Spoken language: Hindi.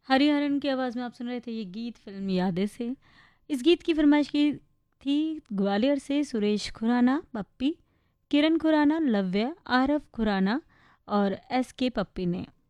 हरिहरन की आवाज़ में आप सुन रहे थे ये गीत फ़िल्म यादें से। इस गीत की फ़रमाइश की थी ग्वालियर से सुरेश खुराना, पप्पी, किरण खुराना, लव्य, आरव खुराना और एस के पप्पी ने।